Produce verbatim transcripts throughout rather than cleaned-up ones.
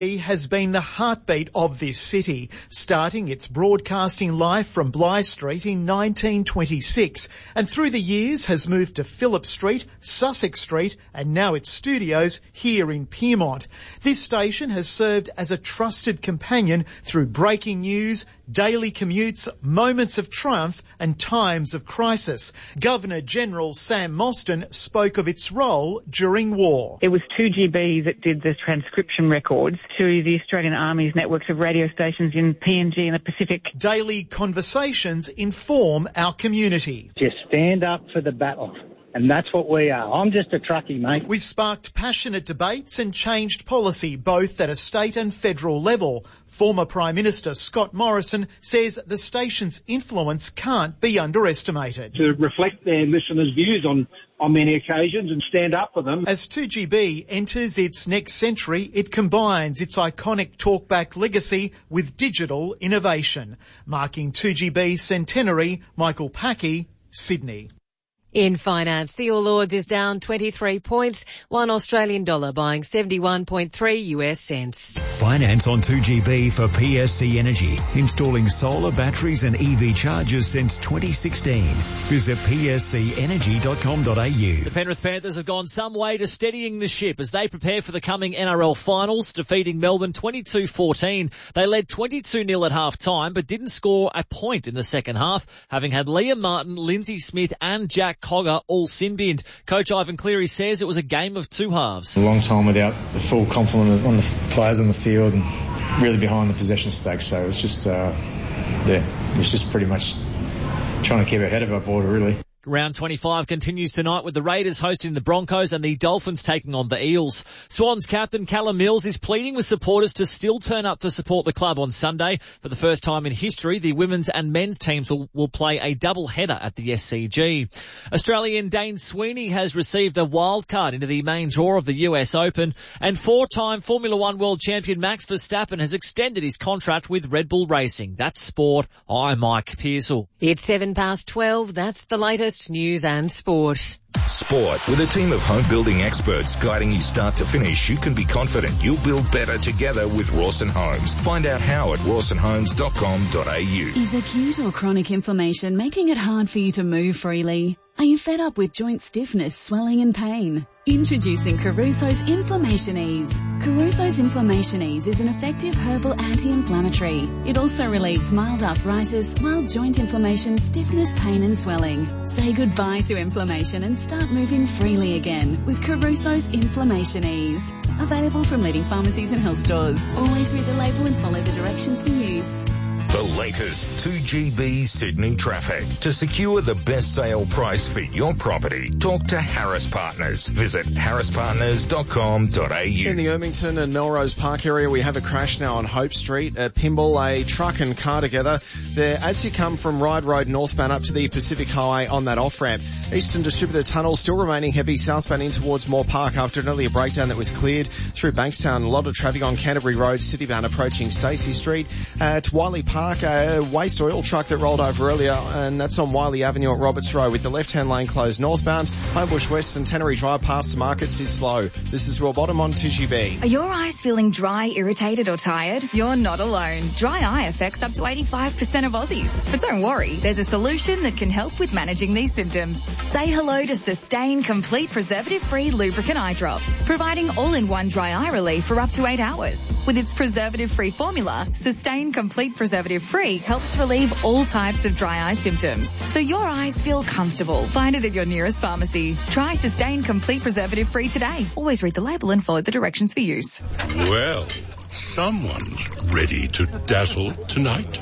has been the heartbeat of this city, starting its broadcasting life from Bligh Street in nineteen twenty-six, and through the years has moved to Phillip Street, Sussex Street, and now its studios here in Pyrmont. This station has served as a trusted companion through breaking news, daily commutes, moments of triumph and times of crisis. Governor-General Sam Mostyn spoke of its role during war. It was two G B that did the transcription records to the Australian Army's networks of radio stations in P N G and the Pacific. Daily conversations inform our community. Just stand up for the battle. And that's what we are. I'm just a truckie, mate. We've sparked passionate debates and changed policy, both at a state and federal level. Former Prime Minister Scott Morrison says the station's influence can't be underestimated. To reflect their listeners' views on, on many occasions and stand up for them. As two G B enters its next century, it combines its iconic talkback legacy with digital innovation. Marking two G B's centenary, Michael Packey, Sydney. In finance, the All Ords is down twenty-three points, one Australian dollar buying seventy-one point three U S cents. Finance on two G B for P S C Energy, installing solar batteries and E V chargers since twenty sixteen. Visit p s c energy dot com dot a u. The Penrith Panthers have gone some way to steadying the ship as they prepare for the coming N R L finals, defeating Melbourne twenty-two fourteen. They led twenty-two nil at half time, but didn't score a point in the second half, having had Liam Martin, Lindsay Smith and Jack Cogger all sin-binned. Coach Ivan Cleary says it was a game of two halves. A long time without the full complement on the players on the field and really behind the possession stakes. So it was just, uh, yeah, it was just pretty much trying to keep our head above water, really. Round twenty-five continues tonight with the Raiders hosting the Broncos and the Dolphins taking on the Eels. Swans captain Callum Mills is pleading with supporters to still turn up to support the club on Sunday. For the first time in history, the women's and men's teams will, will play a double header at the S C G. Australian Dane Sweeney has received a wild card into the main draw of the U S Open, and four-time Formula One world champion Max Verstappen has extended his contract with Red Bull Racing. That's sport. I'm Mike Pearsall. It's seven past twelve. That's the latest news and sport. Sport. With a team of home building experts guiding you start to finish, you can be confident you'll build better together with Rawson Homes. Find out how at rawson homes dot com dot a u. Is acute or chronic inflammation making it hard for you to move freely? Are you fed up with joint stiffness, swelling and pain? Introducing Caruso's Inflammation Ease. Caruso's Inflammation Ease is an effective herbal anti-inflammatory. It also relieves mild arthritis, mild joint inflammation, stiffness, pain and swelling. Say goodbye to inflammation and start moving freely again with Caruso's Inflammation Ease. Available from leading pharmacies and health stores. Always read the label and follow the directions for use. The latest two G B Sydney traffic. To secure the best sale price for your property, talk to Harris Partners. Visit harris partners dot com dot a u. In the Ermington and Melrose Park area, we have a crash now on Hope Street at Pymble. A truck and car together there as you come from Ryde Road northbound up to the Pacific Highway on that off-ramp. Eastern Distributor Tunnel still remaining heavy southbound in towards Moore Park after an earlier breakdown that was cleared through Bankstown. A lot of traffic on Canterbury Road, citybound approaching Stacey Street. At Wiley Park, a waste oil truck that rolled over earlier, and that's on Wiley Avenue at Roberts Road with the left-hand lane closed northbound. Homebush West and Tannery Drive past the markets is slow. This is Will Bottom on two G B. Are your eyes feeling dry, irritated or tired? You're not alone. Dry eye affects up to eighty-five percent of Aussies. But don't worry, there's a solution that can help with managing these symptoms. Say hello to Sustain Complete Preservative-Free Lubricant Eye Drops, providing all-in-one dry eye relief for up to eight hours. With its preservative-free formula, Sustain Complete Preservative-Free helps relieve all types of dry eye symptoms, so your eyes feel comfortable. Find it at your nearest pharmacy. Try Sustain Complete Preservative Free today. Always read the label and follow the directions for use. Well, someone's ready to dazzle tonight.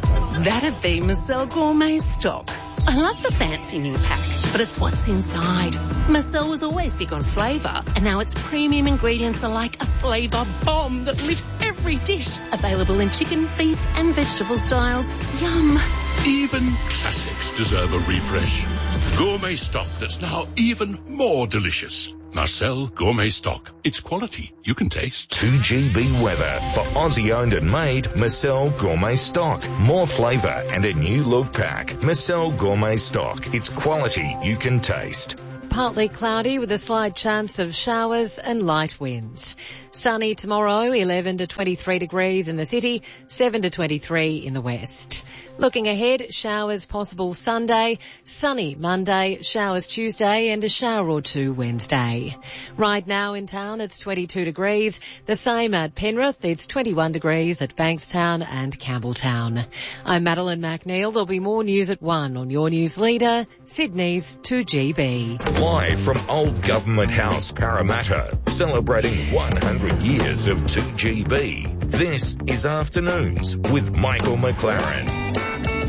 That'd be Marcel Gourmet Stock. I love the fancy new pack, but it's what's inside. Marcel was always big on flavour, and now its premium ingredients are like a flavour bomb that lifts every dish. Available in chicken, beef and vegetable styles. Yum. Even classics deserve a refresh. Gourmet Stock that's now even more delicious. Marcel Gourmet Stock. It's quality you can taste. two G B weather for Aussie owned and made Marcel Gourmet Stock. More flavour and a new look pack. Marcel Gourmet Stock. It's quality you can taste. Partly cloudy with a slight chance of showers and light winds. Sunny tomorrow, eleven to twenty-three degrees in the city, seven to twenty-three in the west. Looking ahead, showers possible Sunday, sunny Monday, showers Tuesday and a shower or two Wednesday. Right now in town it's twenty-two degrees, the same at Penrith, it's twenty-one degrees at Bankstown and Campbelltown. I'm Madeline McNeil. There'll be more news at one on your news leader, Sydney's two G B. Live from Old Government House, Parramatta, celebrating one hundred years of two G B. This is Afternoons with Michael McLaren.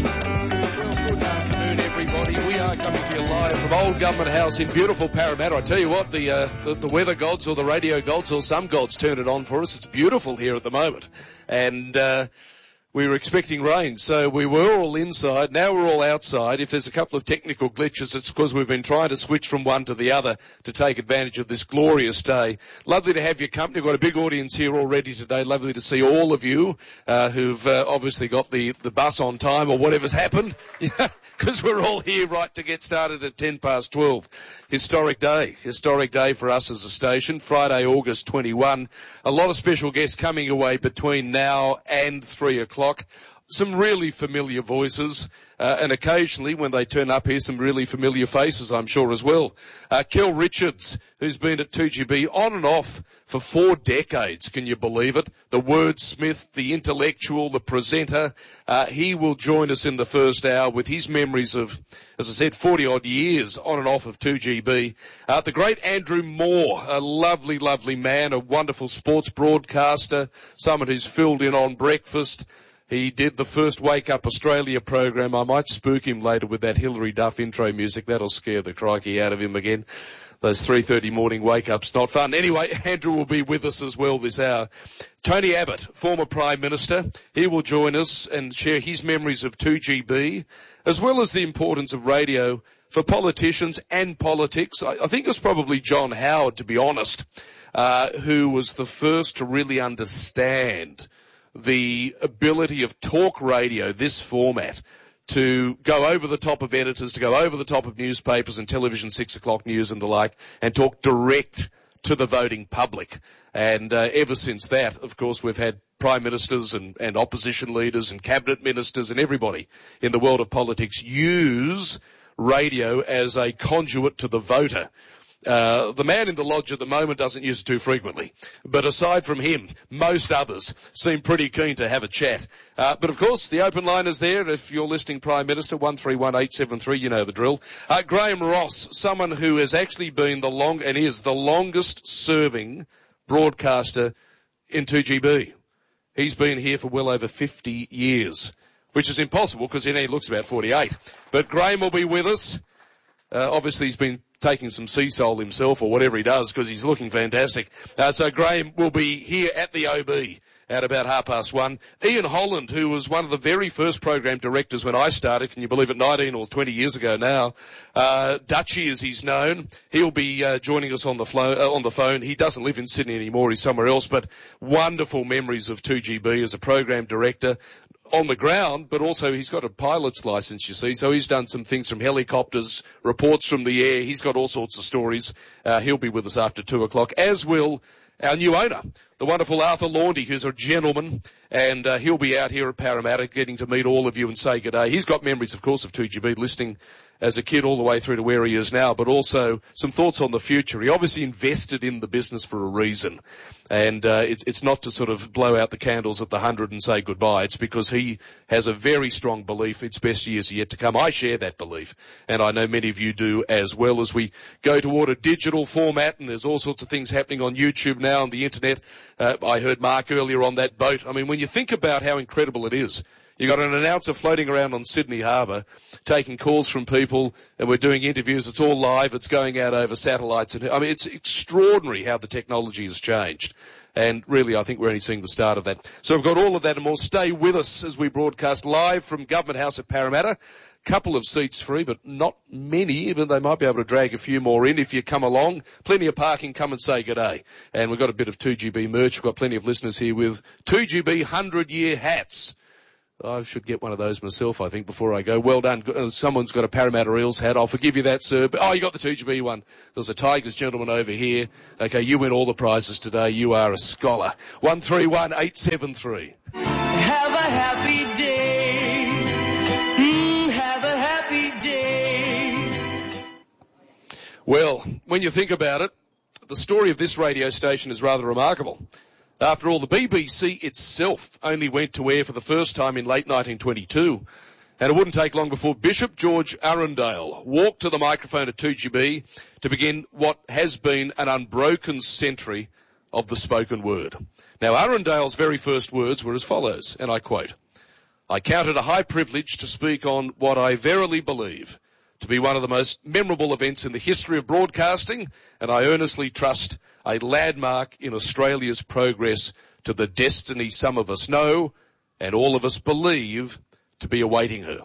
Everybody, we are coming to you live from Old Government House in beautiful Parramatta. I tell you what, the, uh, the the weather gods or the radio gods or some gods turn it on for us. It's beautiful here at the moment, and uh, we were expecting rain, so we were all inside. Now we're all outside. If there's a couple of technical glitches, it's because we've been trying to switch from one to the other to take advantage of this glorious day. Lovely to have your company. We've got a big audience here already today. Lovely to see all of you uh, who've uh, obviously got the, the bus on time or whatever's happened, because we're all here right to get started at ten past twelve. Historic day. Historic day for us as a station. Friday, August twenty-first. A lot of special guests coming away between now and three o'clock. Some really familiar voices, uh, and occasionally when they turn up here, some really familiar faces, I'm sure, as well. Uh, Kel Richards, who's been at two G B on and off for four decades, can you believe it? The wordsmith, the intellectual, the presenter. Uh, he will join us in the first hour with his memories of, as I said, forty-odd years on and off of two G B. Uh, the great Andrew Moore, a lovely, lovely man, a wonderful sports broadcaster, someone who's filled in on breakfast. He did the first Wake Up Australia program. I might spook him later with that Hilary Duff intro music. That'll scare the crikey out of him again. Those three thirty morning wake-ups, not fun. Anyway, Andrew will be with us as well this hour. Tony Abbott, former Prime Minister, he will join us and share his memories of two G B, as well as the importance of radio for politicians and politics. I, I think it was probably John Howard, to be honest, uh, who was the first to really understand the ability of talk radio, this format, to go over the top of editors, to go over the top of newspapers and television, six o'clock news and the like, and talk direct to the voting public. And uh, ever since that, of course, we've had prime ministers and, and opposition leaders and cabinet ministers and everybody in the world of politics use radio as a conduit to the voter. Uh, the man in the lodge at the moment doesn't use it too frequently. But aside from him, most others seem pretty keen to have a chat. Uh, but of course, the open line is there. If you're listening, Prime Minister, one three one eight seven three, you know the drill. Uh, Graham Ross, someone who has actually been the long, and is the longest serving broadcaster in two G B. He's been here for well over fifty years, which is impossible because he looks about forty-eight. But Graham will be with us. Uh, obviously he's been taking some sea salt himself or whatever he does because he's looking fantastic. Uh, so Graham will be here at the O B at about half past one. Ian Holland, who was one of the very first program directors when I started, can you believe it, nineteen or twenty years ago now. Uh, Dutchy, as he's known, he'll be uh, joining us on the, flo- uh, on the phone. He doesn't live in Sydney anymore, he's somewhere else, but wonderful memories of two G B as a program director on the ground, but also he's got a pilot's license, you see, so he's done some things from helicopters, reports from the air. He's got all sorts of stories. Uh, he'll be with us after two o'clock, as will our new owner, the wonderful Arthur Laundy, who's a gentleman, and uh, he'll be out here at Parramatta getting to meet all of you and say good day. He's got memories, of course, of two G B, listening as a kid all the way through to where he is now, but also some thoughts on the future. He obviously invested in the business for a reason, and uh, it, it's not to sort of blow out the candles at the hundred and say goodbye. It's because he has a very strong belief its best years are yet to come. I share that belief, and I know many of you do as well. As we go toward a digital format, and there's all sorts of things happening on YouTube now and the internet. Uh, I heard Mark earlier on that boat. I mean, when you think about how incredible it is, you got an announcer floating around on Sydney Harbour, taking calls from people, and we're doing interviews. It's all live. It's going out over satellites. And I mean, it's extraordinary how the technology has changed. And really, I think we're only seeing the start of that. So we've got all of that and more. Stay with us as we broadcast live from Government House at Parramatta. Couple of seats free, but not many, but they might be able to drag a few more in if you come along. Plenty of parking, come and say good day. And we've got a bit of two G B merch. We've got plenty of listeners here with two G B hundred-year hats. I should get one of those myself, I think, before I go. Well done. Someone's got a Parramatta Eels hat. I'll forgive you that, sir. But, oh, you got the two G B one. There's a Tigers gentleman over here. Okay, you win all the prizes today. You are a scholar. one three one eight seven three. Have a happy day. Mm, have a happy day. Well, when you think about it, the story of this radio station is rather remarkable. After all, the B B C itself only went to air for the first time in late nineteen twenty-two, and it wouldn't take long before Bishop George Arundale walked to the microphone at two G B to begin what has been an unbroken century of the spoken word. Now, Arundale's very first words were as follows, and I quote, "I count it a high privilege to speak on what I verily believe to be one of the most memorable events in the history of broadcasting, and I earnestly trust a landmark in Australia's progress to the destiny some of us know and all of us believe to be awaiting her."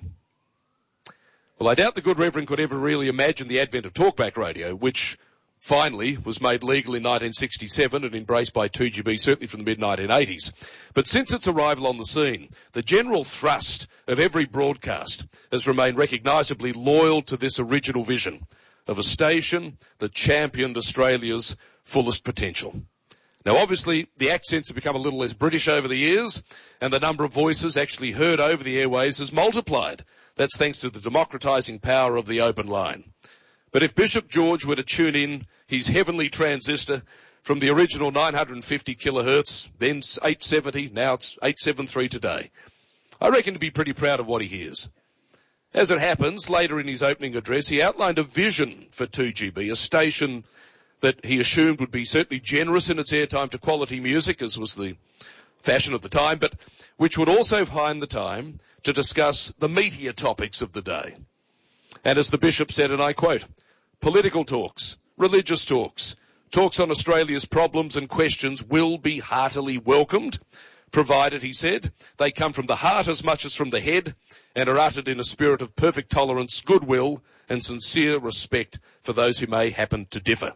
Well, I doubt the good Reverend could ever really imagine the advent of talkback radio, which finally was made legal in nineteen sixty-seven and embraced by two G B certainly from the mid nineteen eighties. But since its arrival on the scene, the general thrust of every broadcast has remained recognisably loyal to this original vision of a station that championed Australia's fullest potential. Now, obviously, the accents have become a little less British over the years, and the number of voices actually heard over the airwaves has multiplied. That's thanks to the democratising power of the open line. But if Bishop George were to tune in his heavenly transistor from the original nine hundred fifty kilohertz, then eight seventy, now it's eight seventy-three today, I reckon to be pretty proud of what he hears. As it happens, later in his opening address, he outlined a vision for two G B, a station that he assumed would be certainly generous in its airtime to quality music, as was the fashion of the time, but which would also find the time to discuss the meatier topics of the day. And as the Bishop said, and I quote, "Political talks, religious talks, talks on Australia's problems and questions will be heartily welcomed, provided," he said, "they come from the heart as much as from the head and are uttered in a spirit of perfect tolerance, goodwill and sincere respect for those who may happen to differ."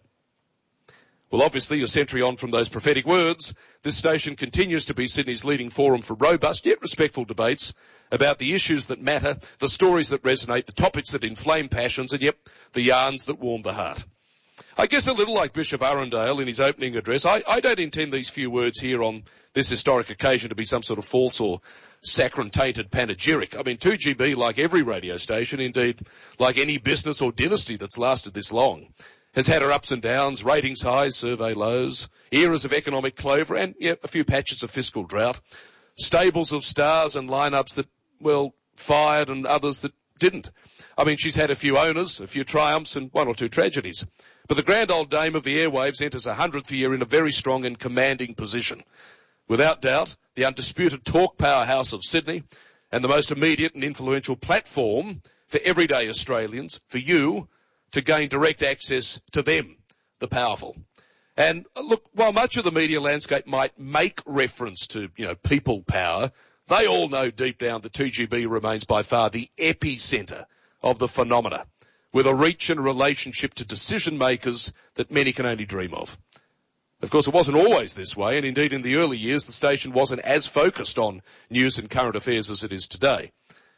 Well, obviously, a century on from those prophetic words, this station continues to be Sydney's leading forum for robust yet respectful debates about the issues that matter, the stories that resonate, the topics that inflame passions, and yep, the yarns that warm the heart. I guess a little like Bishop Arundale in his opening address, I, I don't intend these few words here on this historic occasion to be some sort of false or saccharine-tainted panegyric. I mean, two G B, like every radio station, indeed like any business or dynasty that's lasted this long, has had her ups and downs, ratings highs, survey lows, eras of economic clover, and yeah, a few patches of fiscal drought, stables of stars and lineups that, well, fired and others that didn't. I mean, she's had a few owners, a few triumphs and one or two tragedies. But the grand old dame of the airwaves enters a hundredth year in a very strong and commanding position. Without doubt, the undisputed talk powerhouse of Sydney and the most immediate and influential platform for everyday Australians, for you, to gain direct access to them, the powerful. And look, while much of the media landscape might make reference to, you know, people power, they all know deep down that two G B remains by far the epicentre of the phenomena, with a reach and a relationship to decision makers that many can only dream of. Of course, it wasn't always this way, and indeed in the early years the station wasn't as focused on news and current affairs as it is today.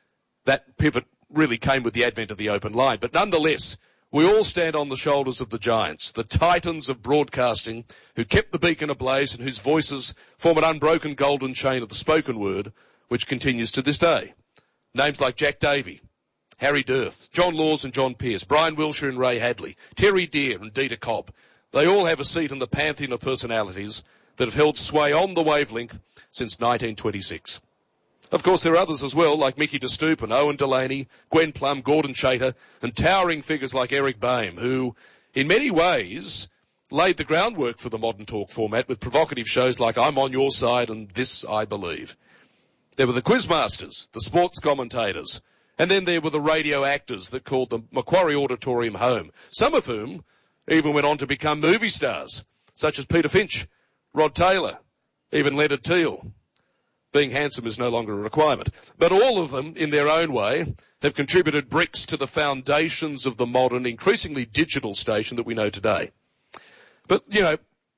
That pivot really came with the advent of the open line, but nonetheless, we all stand on the shoulders of the giants, the titans of broadcasting, who kept the beacon ablaze and whose voices form an unbroken golden chain of the spoken word, which continues to this day. Names like Jack Davey, Harry Dirth, John Laws and John Pearce, Brian Wilshire and Ray Hadley, Terry Deer and Dieter Cobb. They all have a seat in the pantheon of personalities that have held sway on the wavelength since nineteen twenty-six. Of course, there are others as well, like Mickey DeStoop and Owen Delaney, Gwen Plum, Gordon Chater, and towering figures like Eric Boehm, who, in many ways, laid the groundwork for the modern talk format with provocative shows like I'm on Your Side and This I Believe. There were the quizmasters, the sports commentators, and then there were the radio actors that called the Macquarie Auditorium home, some of whom even went on to become movie stars, such as Peter Finch, Rod Taylor, even Leonard Teal. Being handsome is no longer a requirement. But all of them, in their own way, have contributed bricks to the foundations of the modern, increasingly digital station that we know today. But, you know,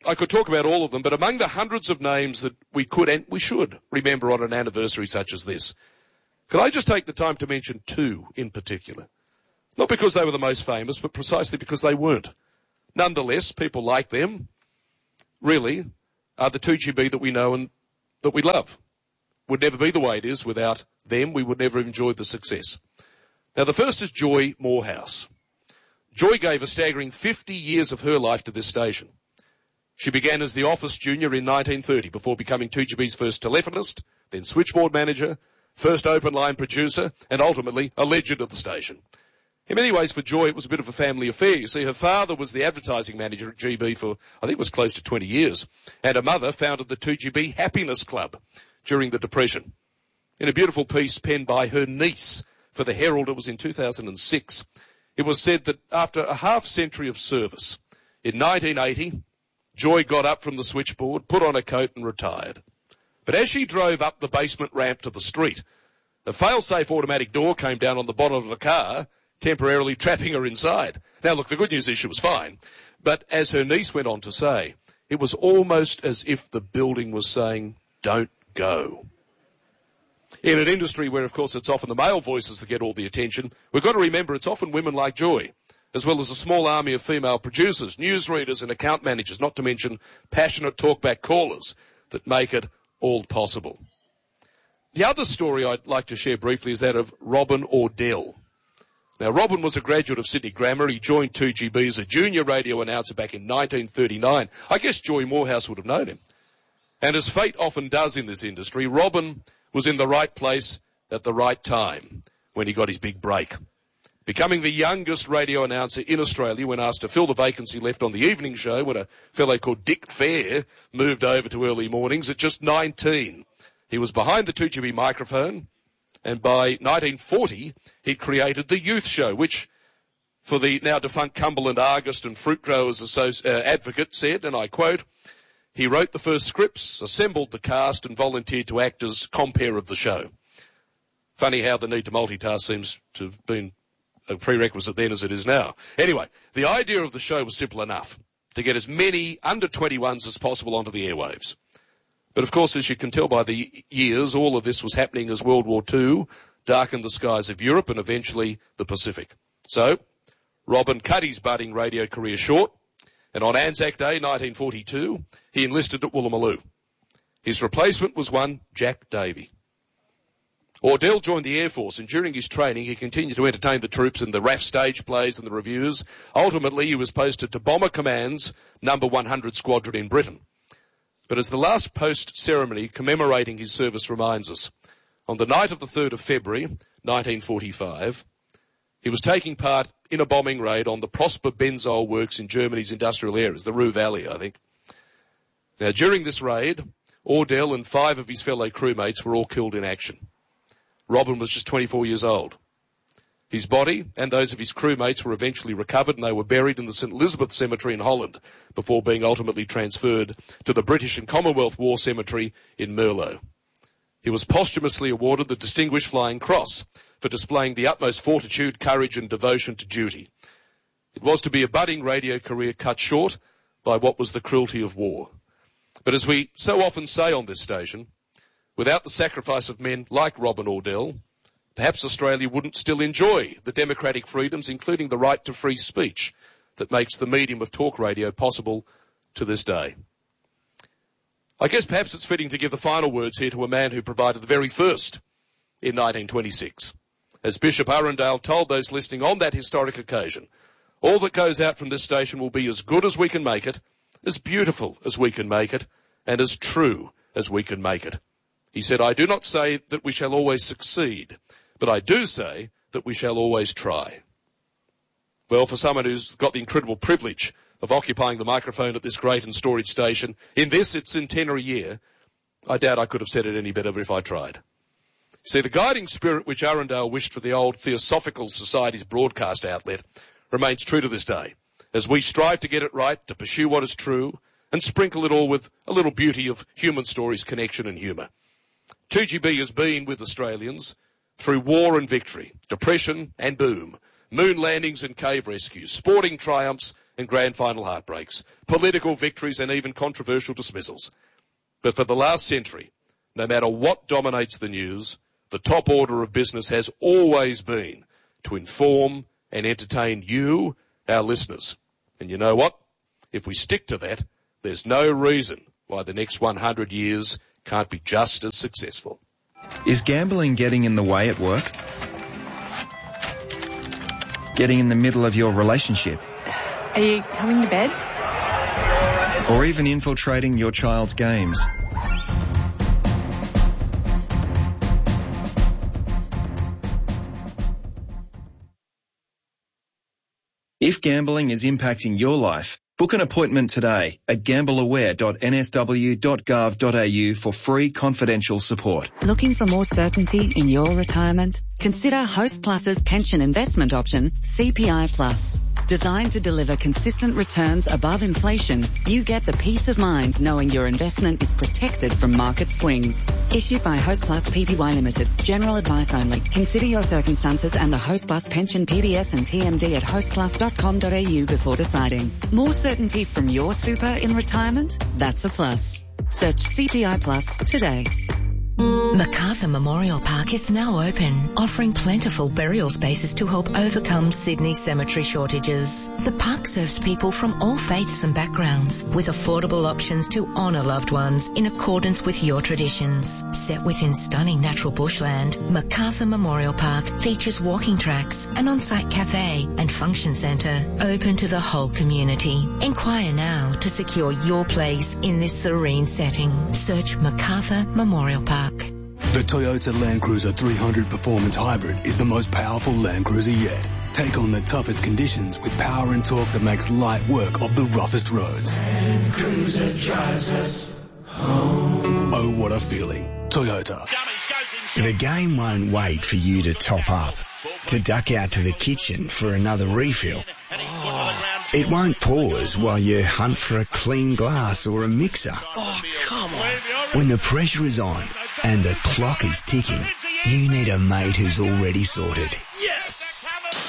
I could talk about all of them, but among the hundreds of names that we could and we should remember on an anniversary such as this, could I just take the time to mention two in particular? Not because they were the most famous, but precisely because they weren't. Nonetheless, people like them really are the two G B that we know and that we love. Would never be the way it is without them. We would never have enjoyed the success. Now, the first is Joy Moorhouse. Joy gave a staggering fifty years of her life to this station. She began as the office junior in nineteen thirty before becoming two G B's first telephonist, then switchboard manager, first open line producer, and ultimately a legend of the station. In many ways, for Joy, it was a bit of a family affair. You see, her father was the advertising manager at G B for, I think it was close to twenty years, and her mother founded the two G B Happiness Club during the Depression. In a beautiful piece penned by her niece for the Herald, it was in two thousand six, it was said that after a half century of service, in nineteen eighty, Joy got up from the switchboard, put on a coat and retired. But as she drove up the basement ramp to the street, a fail-safe automatic door came down on the bonnet of the car, temporarily trapping her inside. Now, look, the good news is she was fine. But as her niece went on to say, it was almost as if the building was saying, don't go. In an industry where, of course, it's often the male voices that get all the attention, we've got to remember it's often women like Joy, as well as a small army of female producers, newsreaders and account managers, not to mention passionate talkback callers, that make it all possible. The other story I'd like to share briefly is that of Robin Ordell. Now, Robin was a graduate of Sydney Grammar. He joined two G B as a junior radio announcer back in nineteen thirty-nine. I guess Joy Moorhouse would have known him. And as fate often does in this industry, Robin was in the right place at the right time when he got his big break. Becoming the youngest radio announcer in Australia when asked to fill the vacancy left on the evening show when a fellow called Dick Fair moved over to early mornings at just nineteen. He was behind the two G B microphone, and by nineteen forty, he created the Youth Show, which, for the now defunct Cumberland Argus and Fruit Growers Associ- uh, Advocate said, and I quote, he wrote the first scripts, assembled the cast, and volunteered to act as compere of the show. Funny how the need to multitask seems to have been a prerequisite then as it is now. Anyway, the idea of the show was simple enough, to get as many under twenty-ones as possible onto the airwaves. But of course, as you can tell by the years, all of this was happening as World War Two darkened the skies of Europe and eventually the Pacific. So, Robin cut his budding radio career short, and on Anzac Day nineteen forty-two, he enlisted at Woolloomooloo. His replacement was one Jack Davey. Ordell joined the Air Force, and during his training he continued to entertain the troops in the R A F stage plays and the reviews. Ultimately, he was posted to Bomber Command's number one hundred Squadron in Britain. But as the last post ceremony commemorating his service reminds us, on the night of the third of February, nineteen forty-five, he was taking part in a bombing raid on the Prosper Benzol works in Germany's industrial areas, the Ruhr Valley, I think. Now, during this raid, Ordell and five of his fellow crewmates were all killed in action. Robin was just twenty-four years old. His body and those of his crewmates were eventually recovered, and they were buried in the Saint Elizabeth Cemetery in Holland before being ultimately transferred to the British and Commonwealth War Cemetery in Merlo. He was posthumously awarded the Distinguished Flying Cross for displaying the utmost fortitude, courage and devotion to duty. It was to be a budding radio career cut short by what was the cruelty of war. But as we so often say on this station, without the sacrifice of men like Robin Ordell, perhaps Australia wouldn't still enjoy the democratic freedoms, including the right to free speech, that makes the medium of talk radio possible to this day. I guess perhaps it's fitting to give the final words here to a man who provided the very first in nineteen twenty-six. As Bishop Arundale told those listening on that historic occasion, all that goes out from this station will be as good as we can make it, as beautiful as we can make it, and as true as we can make it. He said, I do not say that we shall always succeed, but I do say that we shall always try. Well, for someone who's got the incredible privilege of occupying the microphone at this great and storied station, in this, its centenary year, I doubt I could have said it any better if I tried. See, the guiding spirit which Arundale wished for the old Theosophical Society's broadcast outlet remains true to this day, as we strive to get it right, to pursue what is true, and sprinkle it all with a little beauty of human stories, connection and humour. two G B has been with Australians through war and victory, depression and boom, moon landings and cave rescues, sporting triumphs and grand final heartbreaks, political victories and even controversial dismissals. But for the last century, no matter what dominates the news, the top order of business has always been to inform and entertain you, our listeners. And you know what? If we stick to that, there's no reason why the next one hundred years can't be just as successful. Is gambling getting in the way at work? Getting in the middle of your relationship? Are you coming to bed? Or even infiltrating your child's games? If gambling is impacting your life, book an appointment today at gamble aware dot n s w dot gov dot a u for free confidential support. Looking for more certainty in your retirement? Consider Host Plus's pension investment option, C P I Plus. Designed to deliver consistent returns above inflation, you get the peace of mind knowing your investment is protected from market swings. Issued by Host Plus Pty Limited. General advice only. Consider your circumstances and the Host Plus pension P D S and T M D at host plus dot com dot a u before deciding. More certainty from your super in retirement? That's a plus. Search C P I Plus today. Macarthur Memorial Park is now open, offering plentiful burial spaces to help overcome Sydney's cemetery shortages. The park serves people from all faiths and backgrounds, with affordable options to honour loved ones in accordance with your traditions. Set within stunning natural bushland, Macarthur Memorial Park features walking tracks, an on-site cafe and function centre open to the whole community. Inquire now to secure your place in this serene setting. Search Macarthur Memorial Park. The Toyota Land Cruiser three hundred Performance Hybrid is the most powerful Land Cruiser yet. Take on the toughest conditions with power and torque that makes light work of the roughest roads. Land Cruiser drives us home. Oh, what a feeling. Toyota. The game won't wait for you to top up, to duck out to the kitchen for another refill. It won't pause while you hunt for a clean glass or a mixer. Oh, come on. When the pressure is on and the clock is ticking, you need a mate who's already sorted. Yes!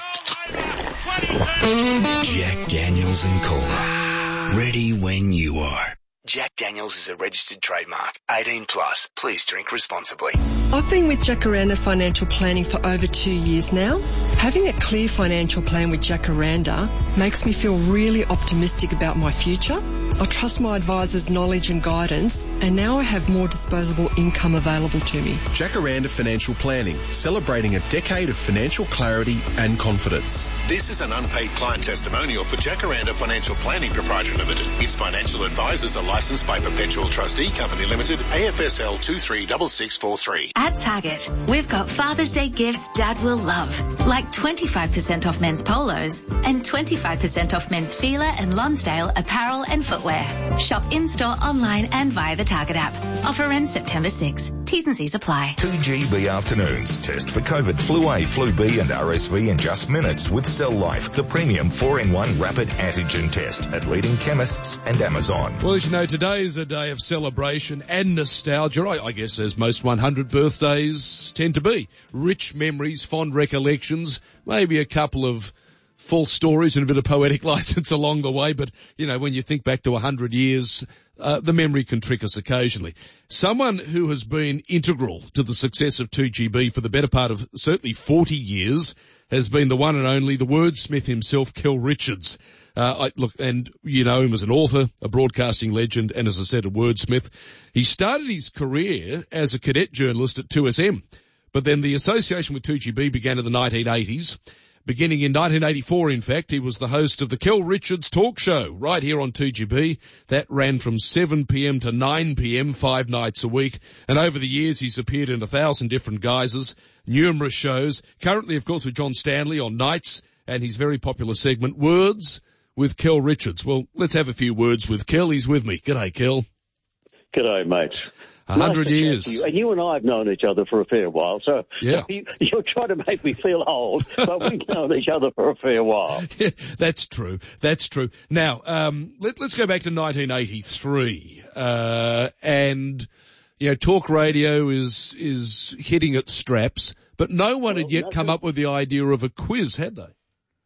Jack Daniels and Cola. Ready when you are. Jack Daniels is a registered trademark. eighteen plus. Please drink responsibly. I've been with Jacaranda Financial Planning for over two years now. Having a clear financial plan with Jacaranda makes me feel really optimistic about my future. I trust my advisor's knowledge and guidance, and now I have more disposable income available to me. Jacaranda Financial Planning, celebrating a decade of financial clarity and confidence. This is an unpaid client testimonial for Jacaranda Financial Planning Proprietary Limited. Its financial advisors are licensed by Perpetual Trustee Company Limited, A F S L two three six six four three. At Target, we've got Father's Day gifts Dad will love, like twenty-five percent off men's polos and twenty-five percent off men's Fila and Lonsdale apparel and footwear. Shop in-store, online and via the Target app. Offer ends September sixth. T's and C's apply. two G B afternoons. Test for COVID, flu A, flu B and R S V in just minutes with Cell Life, the premium four in one rapid antigen test at leading chemists and Amazon. Well, as you know, today is a day of celebration and nostalgia, I, I guess, as most one hundred birthdays tend to be. Rich memories, fond recollections, maybe a couple of false stories and a bit of poetic license along the way. But, you know, when you think back to one hundred years, uh, the memory can trick us occasionally. Someone who has been integral to the success of two G B for the better part of certainly forty years has been the one and only, the wordsmith himself, Kel Richards. Uh, I, look, and you know him as an author, a broadcasting legend, and as I said, a wordsmith. He started his career as a cadet journalist at two S M, but then the association with two G B began in the nineteen eighties. Beginning in nineteen eighty-four, in fact, he was the host of the Kel Richards Talk Show right here on two G B. That ran from seven p.m. to nine p.m. five nights a week. And over the years, he's appeared in a thousand different guises, numerous shows. Currently, of course, with John Stanley on nights and his very popular segment, Words with Kel Richards. Well, let's have a few words with Kel. He's with me. G'day, Kel. G'day, mate. A hundred nice years. You. And you and I have known each other for a fair while, so yeah. you, you're trying to make me feel old, but we've known each other for a fair while. Yeah, that's true. That's true. Now, um, let, let's go back to nineteen eighty-three, uh, and, you know, talk radio is, is hitting its straps, but no one well, had yet nothing. come up with the idea of a quiz, had they?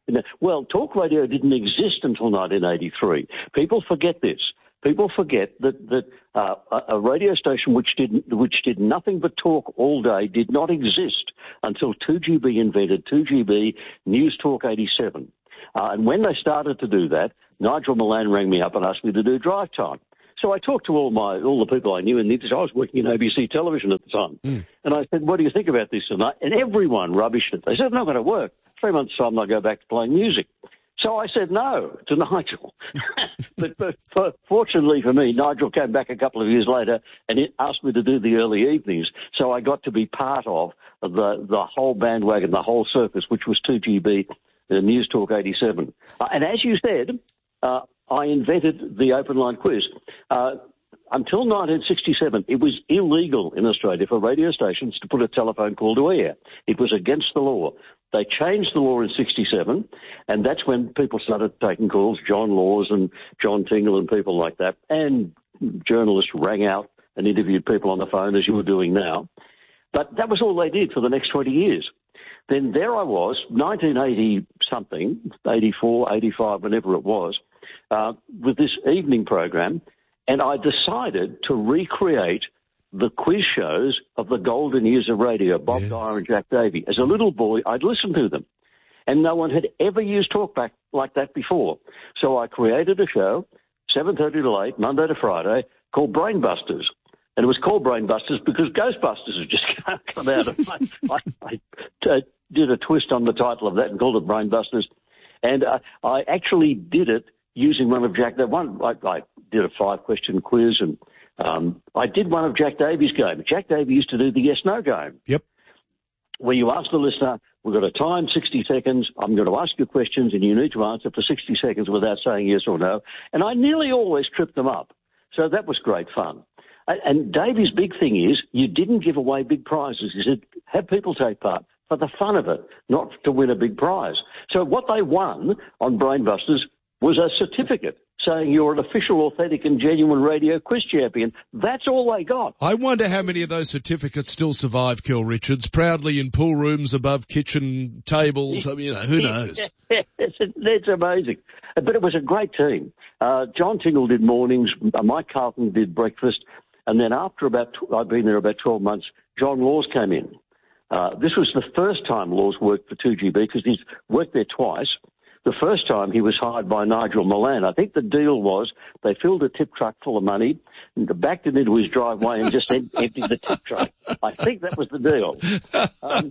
Well, talk radio didn't exist until nineteen eighty-three. People forget this. People forget that that uh, a radio station which did which did nothing but talk all day did not exist until two G B invented two G B News Talk eighty-seven. Uh, and when they started to do that, Nigel Milan rang me up and asked me to do drive time. So I talked to all my all the people I knew in the industry. I was working in A B C television at the time. Mm. And I said, what do you think about this tonight? And everyone rubbished it. They said, not going to work. Three months' time, I'll go back to playing music. So I said no to Nigel. but, but for, fortunately for me, Nigel came back a couple of years later and it asked me to do the early evenings. So I got to be part of the, the whole bandwagon, the whole circus, which was two G B, uh, News Talk eighty-seven. Uh, and as you said, uh, I invented the open line quiz. Uh, until nineteen sixty-seven, it was illegal in Australia for radio stations to put a telephone call to air. It was against the law. They changed the law in sixty-seven, and that's when people started taking calls, John Laws and John Tingle and people like that, and journalists rang out and interviewed people on the phone, as you were doing now. But that was all they did for the next twenty years. Then there I was, nineteen eighty-something, eighty-four, eighty-five, whenever it was, uh, with this evening program, and I decided to recreate the quiz shows of the golden years of radio, Bob yes. Dyer and Jack Davey. As a little boy, I'd listened to them, and no one had ever used talkback like that before. So I created a show, seven thirty to eight, Monday to Friday, called Brainbusters. And it was called Brainbusters because Ghostbusters had just come out. I, I, I uh, did a twist on the title of that and called it Brainbusters. And uh, I actually did it using one of Jack Davey's. One, I, I did a five-question quiz and Um, I did one of Jack Davey's game. Jack Davey used to do the yes-no game. Yep. Where you ask the listener, we've got a time, sixty seconds, I'm going to ask you questions and you need to answer for sixty seconds without saying yes or no. And I nearly always tripped them up. So that was great fun. And Davey's big thing is you didn't give away big prizes. He said, have people take part for the fun of it, not to win a big prize. So what they won on Brainbusters was a certificate saying you're an official, authentic and genuine radio quiz champion. That's all they got. I wonder how many of those certificates still survive, Kel Richards, proudly in pool rooms above kitchen tables. I mean, you know, who knows? it's, it's amazing. But it was a great team. Uh, John Tingle did mornings, Mike Carlton did breakfast, and then after about, I'd been there about twelve months, John Laws came in. Uh, this was the first time Laws worked for two G B because he's worked there twice. The first time he was hired by Nigel Milan. I think the deal was they filled a tip truck full of money, and backed it into his driveway and just em- emptied the tip truck. I think that was the deal. Um,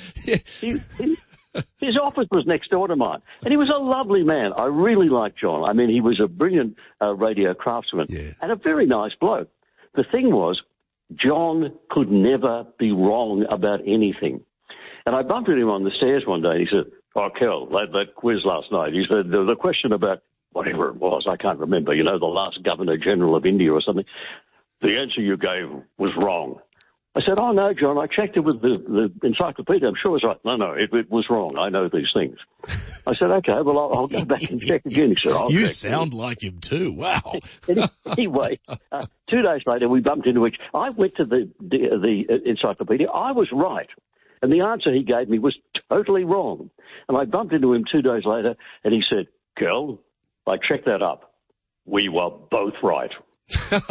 he, he, his office was next door to mine, and he was a lovely man. I really liked John. I mean, he was a brilliant uh, radio craftsman yeah. and a very nice bloke. The thing was, John could never be wrong about anything. And I bumped into him on the stairs one day, and he said, oh, Kel, that, that quiz last night, he said, the, the question about whatever it was, I can't remember, you know, the last Governor-General of India or something, the answer you gave was wrong. I said, oh, no, John, I checked it with the, the encyclopedia. I'm sure it's right. No, no, it, it was wrong. I know these things. I said, okay, well, I'll, I'll go back and check again. He said, I'll You check sound again. like him too. Wow. Anyway, uh, two days later, we bumped into each. I went to the, the, the encyclopedia. I was right. And the answer he gave me was totally wrong. And I bumped into him two days later, and he said, Kel, I checked that up. We were both right. Isn't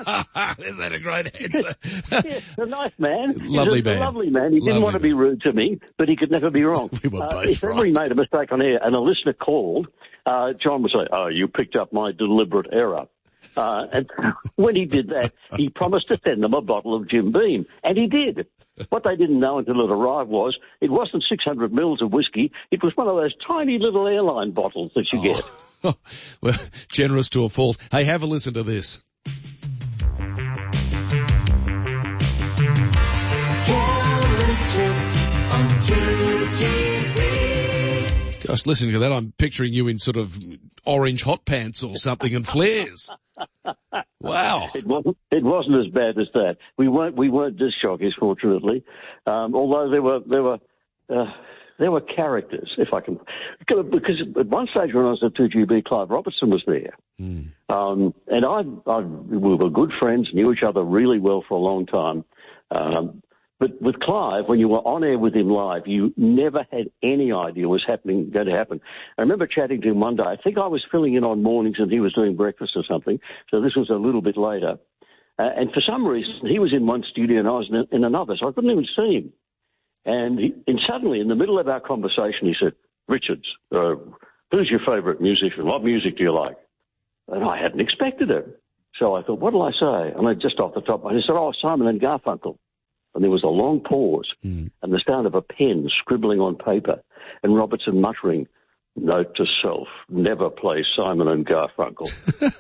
that a great answer? Yeah, a nice man. Lovely He's a man. Lovely man. He didn't Lovely want to be rude to me, but he could never be wrong. We were uh, both if right. ever he made a mistake on air and a listener called, uh, John would say, oh, you picked up my deliberate error. Uh, and when he did that, he promised to send them a bottle of Jim Beam. And he did. What they didn't know until it arrived was it wasn't six hundred mils of whiskey. It was one of those tiny little airline bottles that you get. Oh, well, generous to a fault. Hey, have a listen to this. Gosh, listening to that, I'm picturing you in sort of orange hot pants or something and flares. Wow. It wasn't, it wasn't as bad as that. We weren't, we weren't disc jockeys, fortunately. Um, although there were, there were, uh, there were characters, if I can, because at one stage when I was at two G B, Clive Robertson was there. Mm. Um, and I, I, we were good friends, knew each other really well for a long time. Um, But with Clive, when you were on air with him live, you never had any idea what was happening, going to happen. I remember chatting to him one day. I think I was filling in on mornings and he was doing breakfast or something. So this was a little bit later. Uh, and for some reason, he was in one studio and I was in, in another, so I couldn't even see him. And, he, and suddenly, in the middle of our conversation, he said, Richards, uh, who's your favourite musician? What music do you like? And I hadn't expected it. So I thought, what'll I say? And I just off the top, I said, oh, Simon and Garfunkel. And there was a long pause mm. and the sound of a pen scribbling on paper and Robertson muttering, note to self, never play Simon and Garfunkel.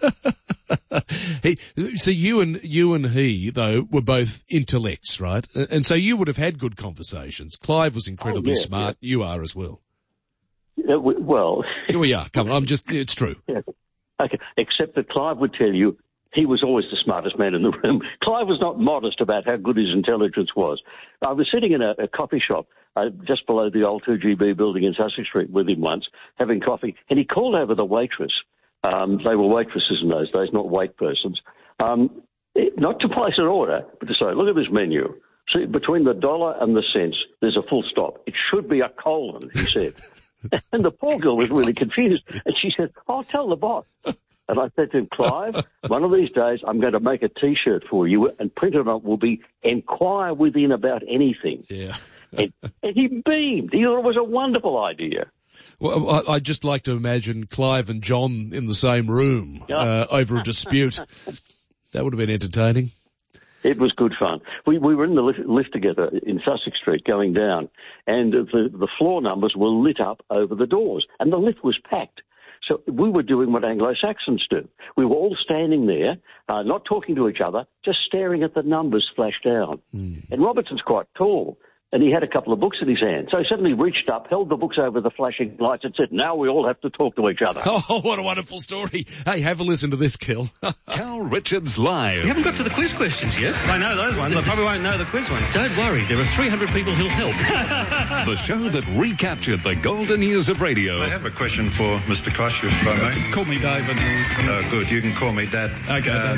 He, so you and you and he, though, were both intellects, right? And so you would have had good conversations. Clive was incredibly oh, yeah, smart. Yeah. You are as well. Yeah, well... Here we are. Come on, I'm just... It's true. Yeah. Okay, except that Clive would tell you he was always the smartest man in the room. Clive was not modest about how good his intelligence was. I was sitting in a, a coffee shop uh, just below the old two G B building in Sussex Street with him once, having coffee, and he called over the waitress. Um, they were waitresses in those days, not wait persons. Um, it, not to place an order, but to say, look at this menu. See, between the dollar and the cents, there's a full stop. It should be a colon, he said. And the poor girl was really confused. And she said, I'll tell the boss. And I said to him, Clive, one of these days I'm going to make a T-shirt for you and printed on it will be inquire within about anything. Yeah. and, and he beamed. He thought it was a wonderful idea. Well, I'd just like to imagine Clive and John in the same room uh, over a dispute. That would have been entertaining. It was good fun. We we were in the lift, lift together in Sussex Street going down, and the, the floor numbers were lit up over the doors, and the lift was packed. So we were doing what Anglo-Saxons do. We were all standing there, uh, not talking to each other, just staring at the numbers flash down. Mm. And Robertson's quite tall, and he had a couple of books in his hand. So he suddenly reached up, held the books over the flashing lights and said, now we all have to talk to each other. Oh, what a wonderful story. Hey, have a listen to this, Kel. Cal Richards Live. You haven't got to the quiz questions yet. I know those ones. I probably won't know the quiz ones. Don't worry. There are three hundred people who'll help. The show that recaptured the golden years of radio. I have a question for Mister Kosh, if I may. Call me David. Oh, good. You can call me Dad. Okay, uh,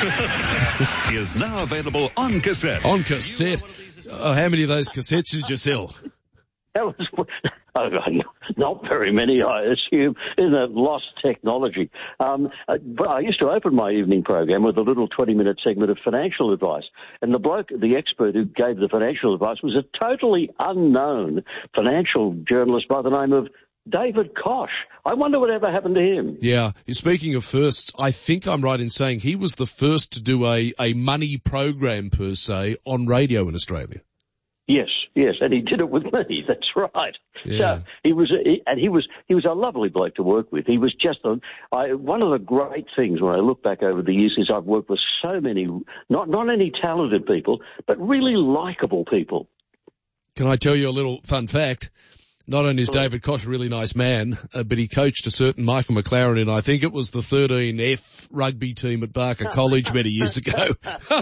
Dad. Is now available on cassette. On cassette. Oh, how many of those cassettes did you sell? That was oh, not very many, I assume. Isn't it lost technology? Um, but I used to open my evening program with a little twenty-minute segment of financial advice, and the bloke, the expert who gave the financial advice, was a totally unknown financial journalist by the name of David Kosh. I wonder whatever happened to him. Yeah. Speaking of firsts, I think I'm right in saying he was the first to do a, a money program, per se, on radio in Australia. Yes, yes, and he did it with me. That's right. Yeah. So he was, he, and he was, he was a lovely bloke to work with. He was just a, I, one of the great things when I look back over the years is I've worked with so many, not not only talented people, but really likable people. Can I tell you a little fun fact? Not only is David Kosh a really nice man, uh, but he coached a certain Michael McLaren in, I think it was the thirteen F rugby team at Barker College many years ago.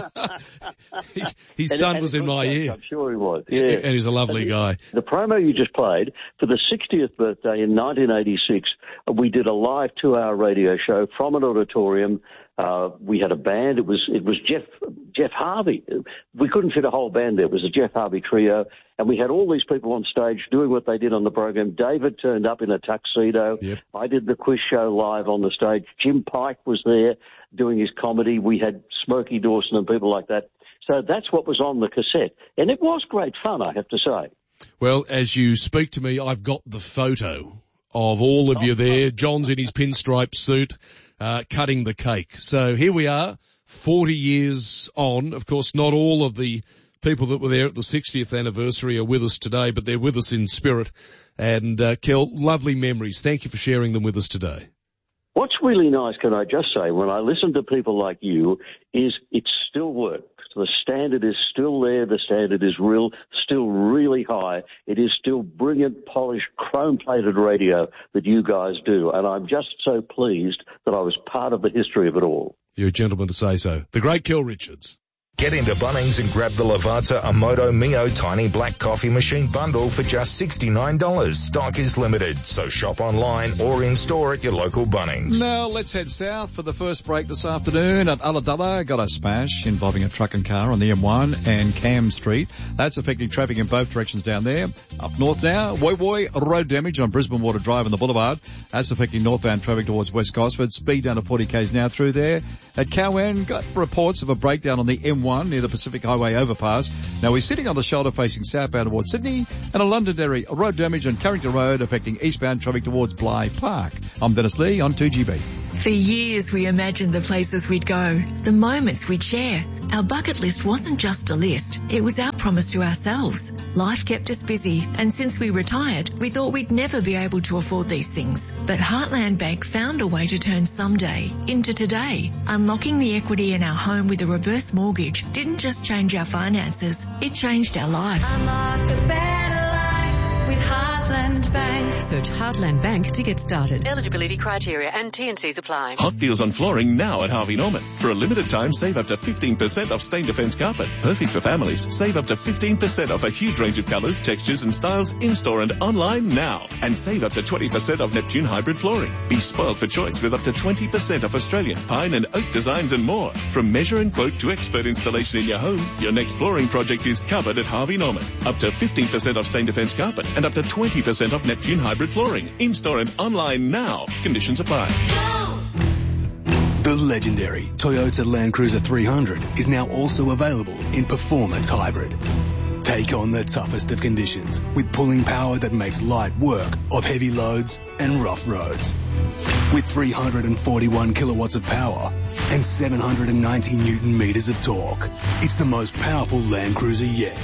His, his and, son and was in my ear. I'm sure he was. Yeah. And he's a lovely and guy. The promo you just played, for the sixtieth birthday in nineteen eighty-six, we did a live two-hour radio show from an auditorium. Uh, we had a band. It was it was Jeff Jeff Harvey. We couldn't fit a whole band there. It was a Jeff Harvey trio, and we had all these people on stage doing what they did on the program. David turned up in a tuxedo. Yep. I did the quiz show live on the stage. Jim Pike was there doing his comedy. We had Smokey Dawson and people like that. So that's what was on the cassette, and it was great fun, I have to say. Well, as you speak to me, I've got the photo of all of you there. John's in his pinstripe suit. Uh, cutting the cake. So here we are, forty years on. Of course, not all of the people that were there at the sixtieth anniversary are with us today, but they're with us in spirit. And, uh, Kel, lovely memories. Thank you for sharing them with us today. What's really nice, can I just say, when I listen to people like you, is it still works. The standard is still there. The standard is real, still really high. It is still brilliant, polished, chrome-plated radio that you guys do. And I'm just so pleased that I was part of the history of it all. You're a gentleman to say so. The great Kel Richards. Get into Bunnings and grab the Lavazza Amoto Mio Tiny Black Coffee Machine Bundle for just sixty-nine dollars. Stock is limited, so shop online or in-store at your local Bunnings. Now let's head south for the first break this afternoon at Ulladulla. Got a smash involving a truck and car on the M one and Cam Street. That's affecting traffic in both directions down there. Up north now, Woy Woy, road damage on Brisbane Water Drive and the Boulevard. That's affecting northbound traffic towards West Gosford. Speed down to forty k's now through there. At Cowan, got reports of a breakdown on the M one near the Pacific Highway overpass. Now we're sitting on the shoulder facing southbound towards Sydney, and a Londonderry road damage on Carrington Road affecting eastbound traffic towards Bligh Park. I'm Dennis Lee on two G B. For years we imagined the places we'd go, the moments we'd share. Our bucket list wasn't just a list, it was our promise to ourselves. Life kept us busy, and since we retired, we thought we'd never be able to afford these things. But Heartland Bank found a way to turn someday into today. Unlocking the equity in our home with a reverse mortgage didn't just change our finances, it changed our life. Unlock a better life with Heartland Bank. Search Heartland Bank to get started. Eligibility criteria and T and C's apply. Hot deals on flooring now at Harvey Norman. For a limited time, save up to fifteen percent off Stain Defence carpet. Perfect for families. Save up to fifteen percent off a huge range of colours, textures and styles in-store and online now. And save up to twenty percent off Neptune hybrid flooring. Be spoiled for choice with up to twenty percent off Australian, pine and oak designs and more. From measure and quote to expert installation in your home, your next flooring project is covered at Harvey Norman. Up to fifteen percent off Stain Defence carpet and up to twenty percent off Neptune hybrid flooring. In-store and online now. Conditions apply. The legendary Toyota Land Cruiser three hundred is now also available in Performance Hybrid. Take on the toughest of conditions with pulling power that makes light work of heavy loads and rough roads. With three hundred forty-one kilowatts of power and seven hundred ninety newton meters of torque, it's the most powerful Land Cruiser yet.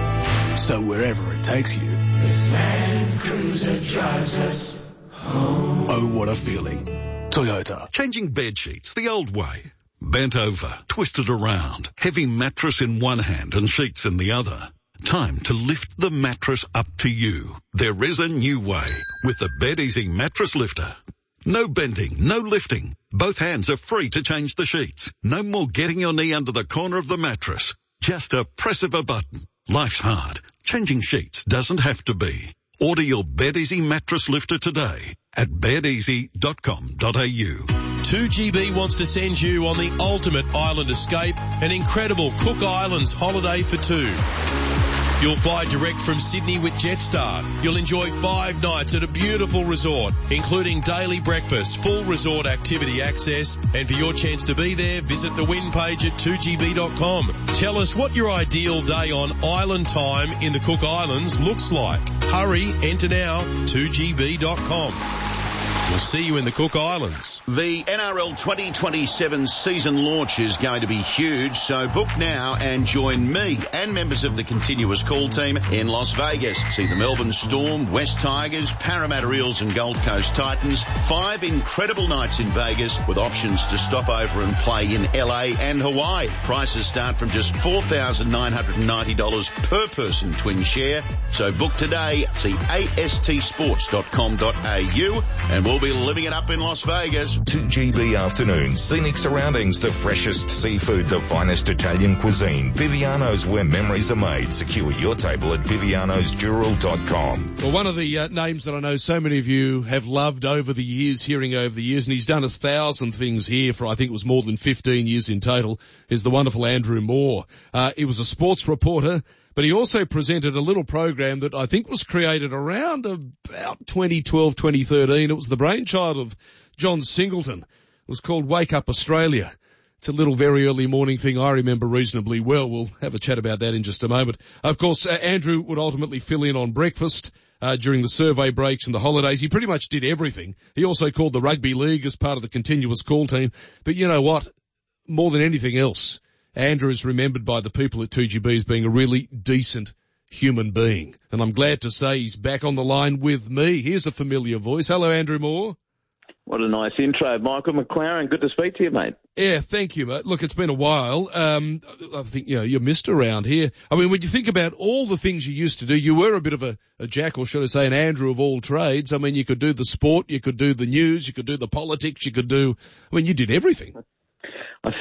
So wherever it takes you, this Land Cruiser drives us home. Oh, what a feeling. Toyota. Changing bed sheets the old way. Bent over, twisted around, heavy mattress in one hand and sheets in the other. Time to lift the mattress up to you. There is a new way with the Bed Easy Mattress Lifter. No bending, no lifting. Both hands are free to change the sheets. No more getting your knee under the corner of the mattress. Just a press of a button. Life's hard. Changing sheets doesn't have to be. Order your Bed Easy Mattress Lifter today at bed easy dot com dot a u. two G B wants to send you on the ultimate island escape, an incredible Cook Islands holiday for two. You'll fly direct from Sydney with Jetstar. You'll enjoy five nights at a beautiful resort, including daily breakfast, full resort activity access, and for your chance to be there, visit the win page at two g b dot com. Tell us what your ideal day on island time in the Cook Islands looks like. Hurry, enter now, two g b dot com. We'll see you in the Cook Islands. The N R L twenty twenty-seven season launch is going to be huge, so book now and join me and members of the continuous call team in Las Vegas. See the Melbourne Storm, West Tigers, Parramatta Eels and Gold Coast Titans. Five incredible nights in Vegas with options to stop over and play in L A and Hawaii. Prices start from just four thousand nine hundred ninety dollars per person twin share. So book today. See a s t sports dot com dot a u and we'll be living it up in Las Vegas. two G B afternoons, scenic surroundings, the freshest seafood, the finest Italian cuisine. Viviano's, where memories are made. Secure your table at vivianos dural dot com. Well, one of the uh, names that I know so many of you have loved over the years, hearing over the years, and he's done a thousand things here for I think it was more than fifteen years in total, is the wonderful Andrew Moore. Uh, he was a sports reporter, but he also presented a little program that I think was created around about twenty twelve, twenty thirteen. It was the brainchild of John Singleton. It was called Wake Up Australia. It's a little very early morning thing I remember reasonably well. We'll have a chat about that in just a moment. Of course, uh, Andrew would ultimately fill in on breakfast uh, during the survey breaks and the holidays. He pretty much did everything. He also called the rugby league as part of the continuous call team. But you know what? More than anything else, Andrew is remembered by the people at two G B as being a really decent human being. And I'm glad to say he's back on the line with me. Here's a familiar voice. Hello, Andrew Moore. What a nice intro. Michael McLaren, good to speak to you, mate. Yeah, thank you, mate. Look, it's been a while. Um, I think, you know, you're missed around here. I mean, when you think about all the things you used to do, you were a bit of a, a jack, or should I say an Andrew of all trades. I mean, you could do the sport, you could do the news, you could do the politics, you could do, I mean, you did everything. I think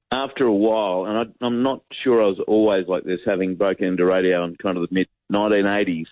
after a while, and I, I'm not sure I was always like this, having broken into radio in kind of the mid nineteen eighties,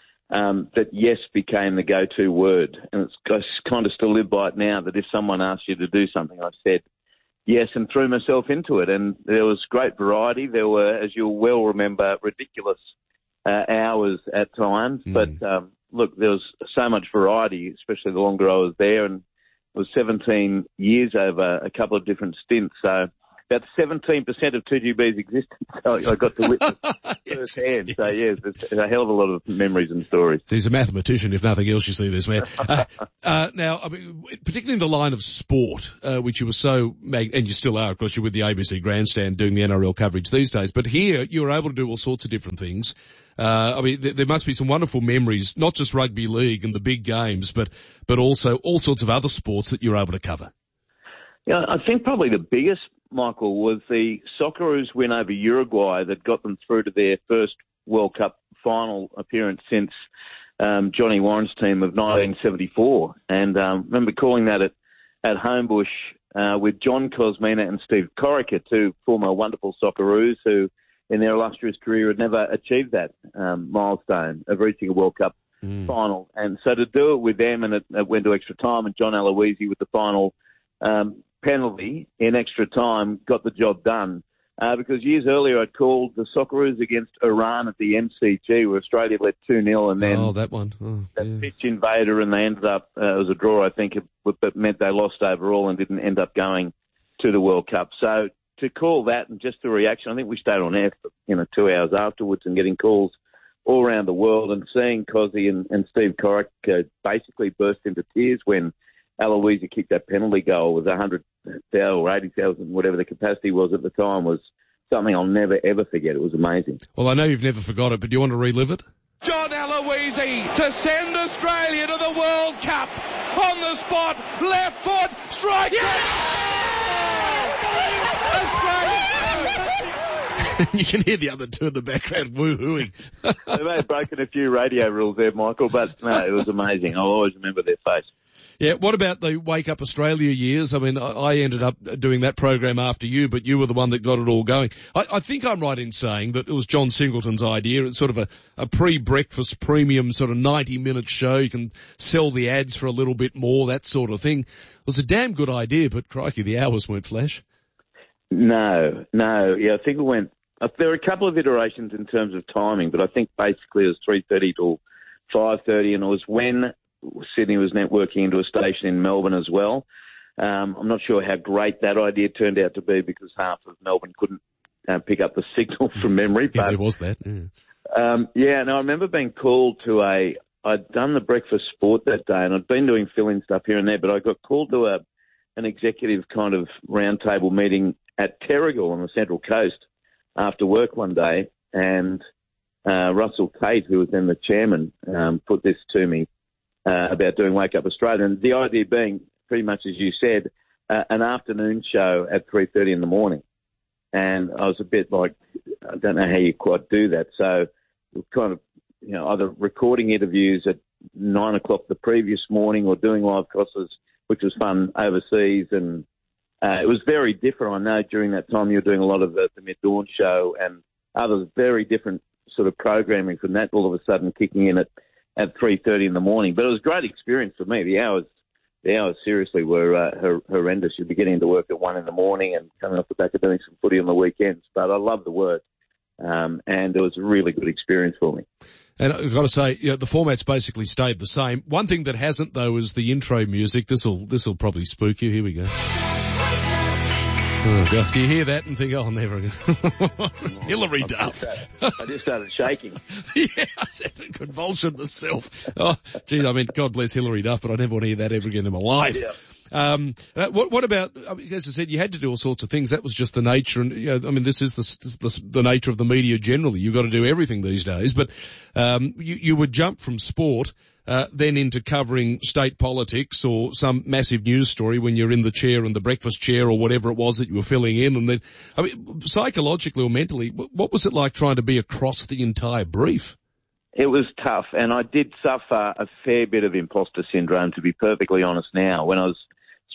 um, that yes became the go-to word. And it's, I kind of still live by it now, that if someone asked you to do something, I said yes and threw myself into it. And there was great variety. There were, as you'll well remember, ridiculous uh, hours at times. Mm. But um, look, there was so much variety, especially the longer I was there. And it was seventeen years over a couple of different stints. So about seventeen percent of two G B's existence I got to witness yes, firsthand. Yes. So, yes, there's a hell of a lot of memories and stories. He's a mathematician, if nothing else, you see this man. uh, uh, now, I mean, particularly in the line of sport, uh, which you were so, mag- and you still are, of course, you're with the A B C Grandstand doing the N R L coverage these days, but here you were able to do all sorts of different things. Uh, I mean, th- there must be some wonderful memories, not just rugby league and the big games, but, but also all sorts of other sports that you're able to cover. Yeah, I think probably the biggest, Michael, was the Socceroos win over Uruguay that got them through to their first World Cup final appearance since um, Johnny Warren's team of nineteen seventy-four. And um, remember calling that at, at Homebush uh, with John Cosmina and Steve Corica, two former wonderful Socceroos who, in their illustrious career, had never achieved that um, milestone of reaching a World Cup mm. final. And so to do it with them, and it, it went to extra time, and John Aloisi with the final um, penalty in extra time got the job done. Uh, because years earlier I'd called the Socceroos against Iran at the M C G where Australia led two nil and then oh, that one. Oh, that yeah. pitch invader and they ended up, uh, it was a draw I think, but meant they lost overall and didn't end up going to the World Cup. So to call that and just the reaction, I think we stayed on air for, you know, two hours afterwards and getting calls all around the world and seeing Cosy and, and Steve Coric uh, basically burst into tears when Aloisi kicked that penalty goal with one hundred thousand or eighty thousand, whatever the capacity was at the time, was something I'll never, ever forget. It was amazing. Well, I know you've never forgot it, but do you want to relive it? John Aloisi to send Australia to the World Cup on the spot, left foot, strike. You can hear the other two in the background woo-hooing. They may have broken a few radio rules there, Michael, but no, it was amazing. I'll always remember their face. Yeah, what about the Wake Up Australia years? I mean, I, I ended up doing that program after you, but you were the one that got it all going. I, I think I'm right in saying that it was John Singleton's idea. It's sort of a, a pre-breakfast premium sort of ninety minute show. You can sell the ads for a little bit more, that sort of thing. It was a damn good idea, but crikey, the hours weren't flash. No, no. Yeah, I think it went, uh, there were a couple of iterations in terms of timing, but I think basically it was three thirty till five thirty, and it was when Sydney was networking into a station in Melbourne as well. Um, I'm not sure how great that idea turned out to be because half of Melbourne couldn't uh, pick up the signal from memory. Yeah, but, there was that. Yeah. Um, yeah, no, I remember being called to a, I'd done the breakfast sport that day and I'd been doing fill-in stuff here and there, but I got called to a, an executive kind of roundtable meeting at Terrigal on the Central Coast after work one day, and uh, Russell Tate, who was then the chairman, um, put this to me. Uh, about doing Wake Up Australia, and the idea being, pretty much as you said, uh, an afternoon show at three thirty in the morning. And I was a bit like, I don't know how you quite do that. So kind of, you know, either recording interviews at nine o'clock the previous morning or doing live crosses, which was fun overseas. And uh, it was very different. I know during that time you were doing a lot of the, the mid-dawn show and others, very different sort of programming from that all of a sudden kicking in at at three thirty in the morning. But it was a great experience for me. The hours, the hours seriously were uh, hor- horrendous. You'd be getting to work at one in the morning and coming off the back of doing some footy on the weekends. But I love the work. Um, and it was a really good experience for me. And I've got to say, you know, the format's basically stayed the same. One thing that hasn't, though, is the intro music. This'll, this'll probably spook you. Here we go. Oh, God. Do you hear that and think, oh, never again? Hillary Duff. I just started shaking. Yeah, I said a convulsion myself. Oh, gee, I mean, God bless Hillary Duff, but I never want to hear that ever again in my life. Yeah. Um, uh, what, what about, I mean, as I said, you had to do all sorts of things. That was just the nature. And, you know, I mean, this is the, the, the nature of the media generally. You've got to do everything these days. But, um, you, you would jump from sport, uh, then into covering state politics or some massive news story when you're in the chair and the breakfast chair or whatever it was that you were filling in. And then, I mean, psychologically or mentally, what was it like trying to be across the entire brief? It was tough, and I did suffer a fair bit of imposter syndrome, to be perfectly honest now, when I was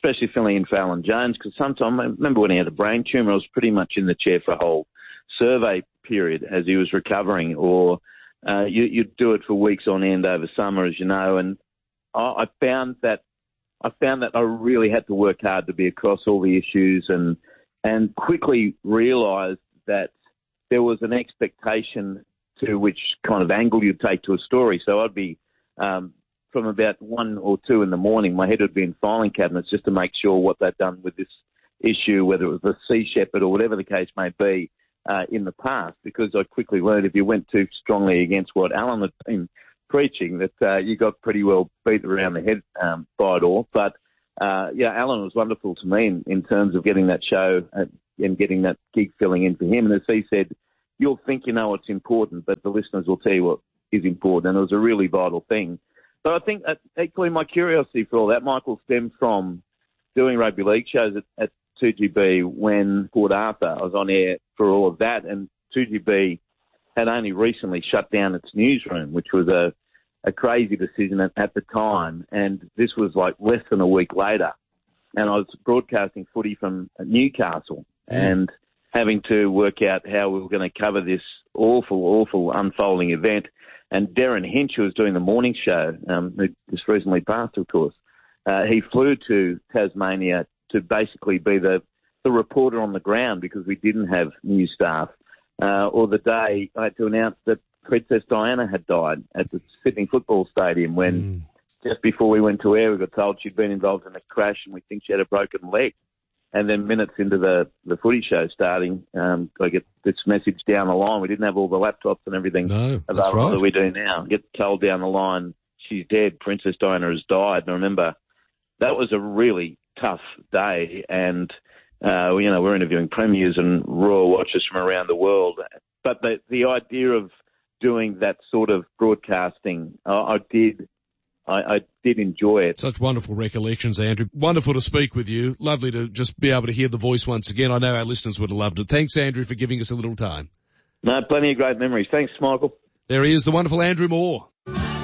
especially filling in for Alan Jones, because sometimes, I remember when he had a brain tumour, I was pretty much in the chair for a whole survey period as he was recovering, or uh, you, you'd do it for weeks on end over summer, as you know, and I, I found that I found that I really had to work hard to be across all the issues and and quickly realised that there was an expectation to which kind of angle you'd take to a story. So I'd be, um, from about one or two in the morning, my head would be in filing cabinets just to make sure what they'd done with this issue, whether it was the Sea Shepherd or whatever the case may be, uh, in the past, because I quickly learned if you went too strongly against what Alan had been preaching, that uh, you got pretty well beat around the head um, by it all. But, uh, yeah, Alan was wonderful to me in, in terms of getting that show uh, and getting that gig filling in for him. And as he said, you'll think you know what's important, but the listeners will tell you what is important. And it was a really vital thing. But I think that equally my curiosity for all that, Michael, stemmed from doing rugby league shows at, at two G B when Port Arthur, I was on air for all of that, and two G B had only recently shut down its newsroom, which was a, a crazy decision at, at the time. And this was like less than a week later. And I was broadcasting footy from Newcastle mm. and having to work out how we were going to cover this awful, awful unfolding event. And Darren Hinch, who was doing the morning show, um, who just recently passed, of course, uh, he flew to Tasmania to basically be the, the reporter on the ground because we didn't have news staff. Uh, or the day I had to announce that Princess Diana had died at the Sydney Football Stadium when mm. just before we went to air, we got told she'd been involved in a crash and we think she had a broken leg. And then minutes into the, the footy show starting, um, I get this message down the line. We didn't have all the laptops and everything no, available right. that we do now. Get told down the line, she's dead, Princess Diana has died. And I remember that was a really tough day. And, uh, you know, we're interviewing premiers and royal watchers from around the world. But the, the idea of doing that sort of broadcasting, uh, I did I, I did enjoy it. Such wonderful recollections, Andrew. Wonderful to speak with you. Lovely to just be able to hear the voice once again. I know our listeners would have loved it. Thanks, Andrew, for giving us a little time. No, plenty of great memories. Thanks, Michael. There he is, the wonderful Andrew Moore.